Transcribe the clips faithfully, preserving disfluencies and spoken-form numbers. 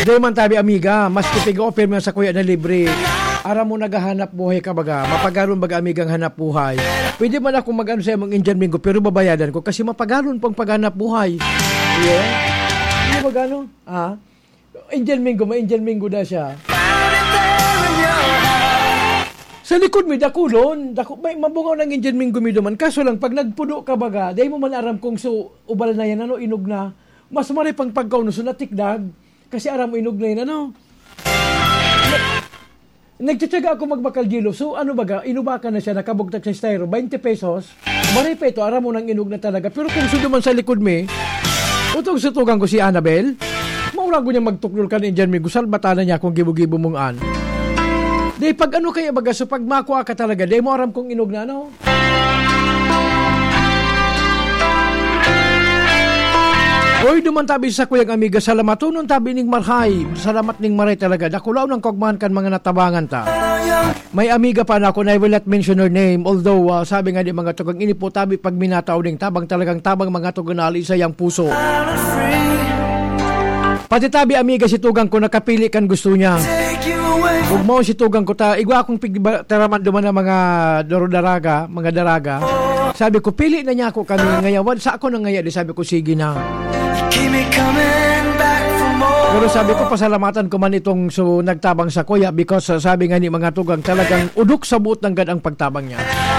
Dahil man tabi amiga, mas kipig-offer mo sa kuya na libre. Ara mo naghahanap buhay ka baga, mapagaron baga amigang hanap buhay. Pwede man ako mag-ano sa mong Indian Mingo, pero babayadan ko kasi mapagaron pang paghanap buhay. Yeah? Hindi ba gano'n? Ah? Indian Mingo, ma-Indian Mingo na siya. Sa likod mi, dakulon. Daku, may mabungaw ng Indian Mingo mi duman. Kaso lang, pag nagpudo ka baga, dahil mo man aram kung so, ubal na yan, ano, inog na. Mas mari pang pagkauno, so natikdag. Kasi aram mo inog na yan, ano. Nagtsatsaga ako magbakal gilo. So, ano baga, inubakan na siya, nakabugtag sa styro, twenty pesos. Mari pa ito, aram mo ng inog na talaga. Pero kung sudo man sa likod mi, utong sutugan ko si Annabel, maurang ko niya magtuklol ka ng Indian Mingo, salbatanan niya kung gibo-gibo mong an. Di pag ano kaya baga, so pag makuha ka talaga, di mo aram kong inog na, no? Oy, duman tabi sa kuyang amiga, salamat nun tabi ning marhay, salamat ning maray talaga, dakulaw ng kogmahan kan mga natabangan ta. May amiga pa na ako na I will not mention her name, although uh, sabi nga di mga tugang inipo tabi pag minataw ning tabang talagang tabang mga tugang na sa yang puso. Pati tabi amiga si tugang ko nakapili kan gusto niya. Huwag mo si tugang ko ta, igwa akong pigtaraman duman ng mga daraga, mga daraga. Sabi ko, pili na niya ako kami ngayon. Sa ako na ngayon, sabi ko, sige na. Pero sabi ko, pasalamatan ko man itong so, nagtabang sa kuya because uh, sabi nga ni mga tugang talagang udok sa buot ng gadang pagtabang niya.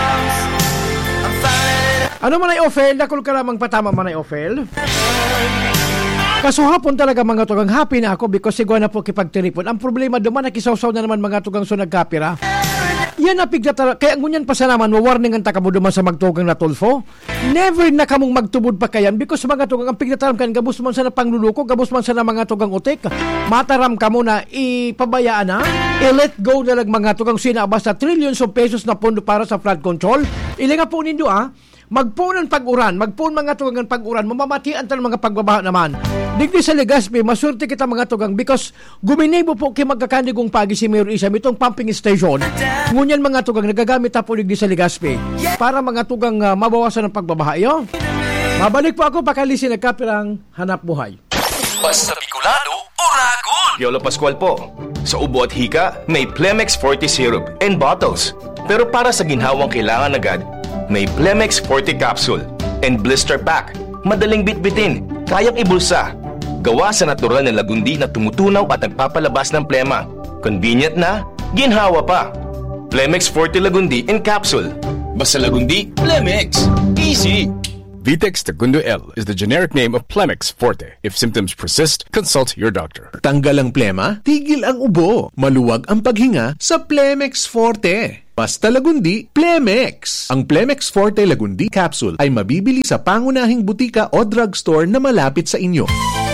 Ano man ay Ophel? Dakol ka lamang patama man ay Ophel? Kaso hapon talaga mga tugang, happy na ako because sigwa na po kipagtiripon. Ang problema duman, nakisawsaw na naman mga tugang so nagkapira. Yan na pigda talaga. Kaya ngunyan pa sa naman, mawarning ang takamo duman sa magtugang na tulfo. Never na kamong magtubod pa kayan because mga tugang, ang pigda taram kan, gabos man sa na pangluluko, gabos man sa na mga tugang utik. Mataram ka mo na ipabayaan na, i-let go na lang mga tugang sinabas na trillions of pesos na pondo para sa flood control. Ilinga po nindo ah. Magpunan pag-uran, magpun mga tugang pag-uran, mamamatian tal mga pagbabaha naman. Digdi sa Legazpi, masurti kita mga tugang because guminibo po kay magkakandigong pagi si Mayor Isam itong pumping station. Ngunyan mga tugang nagagamit po digdi sa Legazpi para mga tugang uh, mabawasan ng pagbabaha. Yo? Mabalik po ako pakalisin na kapirang hanap buhay. Basta Bicolano, Oragon! Piolo Pascual po. Sa ubo at hika, may Plemex forty syrup and bottles. Pero para sa ginhawang kailangan agad, may Plemex forty capsule and blister pack. Madaling bitbitin, kayang ibulsa. Gawa sa natural na lagundi na tumutunaw at nagpapalabas ng plema. Convenient na, ginhawa pa. Plemex forty Lagundi in capsule. Basta Lagundi, Plemex. Easy! Vitex Segundo L is the generic name of Plemex Forte. If symptoms persist, consult your doctor. Tanggal ang plema, tigil ang ubo. Maluwag ang paghinga sa Plemex Forte. Basta Lagundi, Plemex. Ang Plemex Forte Lagundi capsule ay mabibili sa pangunahing butika o drugstore na malapit sa inyo.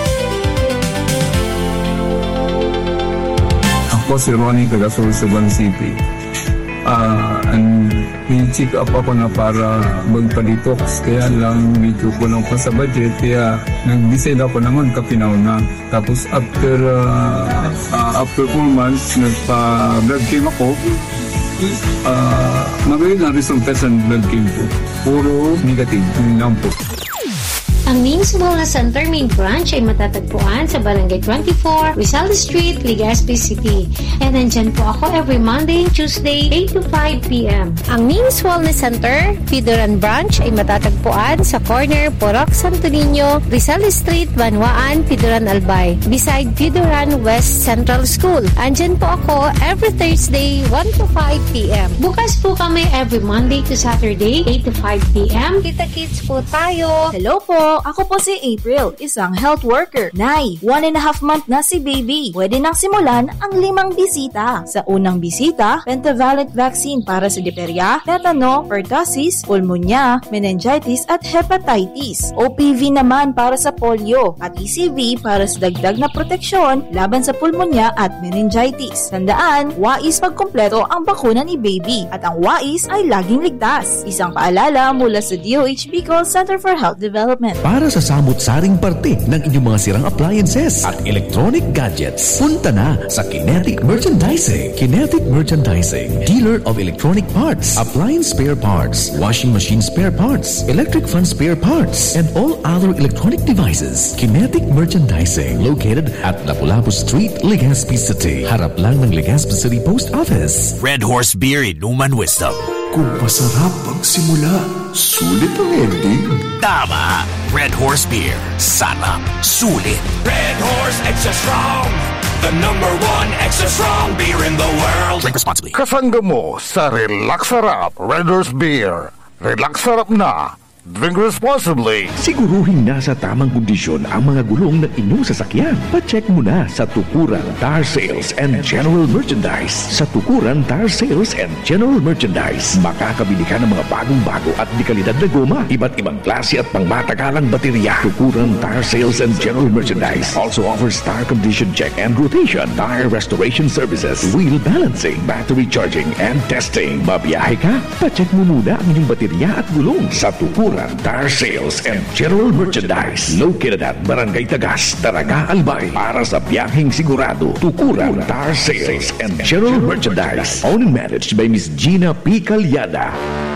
Ako si Ronnie Cagasol, Suban City. Uh, and may-check up ako na para magpa-detox, kaya lang medyo kulang pa sa budget, kaya nag-decide ako naman kapinaw na. Tapos after uh, uh, after four months nagpa-blood chem ako, uh, magayon ang resulta sa blood chem ko, puro negative, yun lang po. Ang Mings Wellness Center main branch ay matatagpuan sa Barangay twenty-four, Rizal Street, Legazpi City. And nandyan po ako every Monday and Tuesday, eight to five p.m. Ang Mings Wellness Center, Fidoran Branch ay matatagpuan sa corner Porok Santo Niño, Rizal Street, Banwaan, Fidoran Albay, beside Fidoran West Central School. Andyan po ako every Thursday, one to five p.m. Bukas po kami every Monday to Saturday, eight to five p.m. Kita-kits po tayo. Hello po! Ako po si April, isang health worker. Nay, one and a half month na si baby. Pwede nang simulan ang limang bisita. Sa unang bisita, pentavalent vaccine para sa diphtheria, tetano, pertussis, pulmonya, meningitis at hepatitis. O P V naman para sa polio at E C V para sa dagdag na proteksyon laban sa pulmonya at meningitis. Tandaan, wais pagkumpleto ang bakuna ni baby at ang wais ay laging ligtas. Isang paalala mula sa D O H Bicol Center for Health Development. para sa samut-saring parte ng inyong mga sirang appliances at electronic gadgets. Punta na sa Kinetic Merchandising. Kinetic Merchandising, dealer of electronic parts, appliance spare parts, washing machine spare parts, electric fan spare parts, and all other electronic devices. Kinetic Merchandising, located at Lapu-Lapu Street, Legazpi City. Harap lang ng Legazpi City Post Office. Red Horse Beer Inuman Wisdom. Kung masarap ang simula, sulit ang ending. Tama! Red Horse Beer. Sarap. Sulit. Red Horse Extra Strong. The number one extra strong beer in the world. Drink responsibly. Kasangga mo sa Relax Sarap Red Horse Beer. Relax Sarap na. Drink responsibly. Siguruhin nasa tamang kondisyon ang mga gulong ng inyong sasakyan. Pa-check mo na sa Tukuran Tire Sales and General Merchandise. Sa Tukuran Tire Sales and General Merchandise, makakabili ka ng mga bagong-bago at di kalidad na goma, iba't ibang klase at pangmatagalang baterya. Tukuran Tire Sales and General Merchandise also offers tire condition check and rotation, tire restoration services, wheel balancing, battery charging, and testing. Babiyahe ka? Pa-check mo muna ang inyong baterya at gulong sa Tukuran Tire Sales and General Merchandise, located at Barangay Tagas, Daraga, Albay. Para sa biyaheng sigurado, Tukuran Tire Sales and General Merchandise, owned and managed by Miss Gina P. Calyada.